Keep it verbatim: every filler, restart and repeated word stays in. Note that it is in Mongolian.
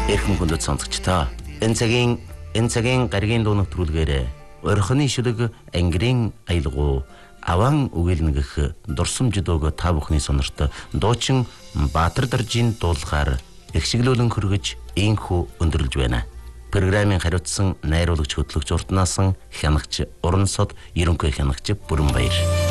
Эрхэм хүндэт сонсогчдоо энэ цагийн энэ цагийн гаригийн дуу нэвтрүүлгээр орхины шүлэг ангирын аялгуу аван үгэлнэгэх дурсамждөөг та бүхний сонорт дуучин Баатар даржийн дуулахаар ихшиглүүлэн хөргөж инхүү өндөрлж байна. Программын хариуцсан найруулагч хөтлөгч уртнаасан хянагч Урансод ерөнхий хянагч Бүрэнбаяр.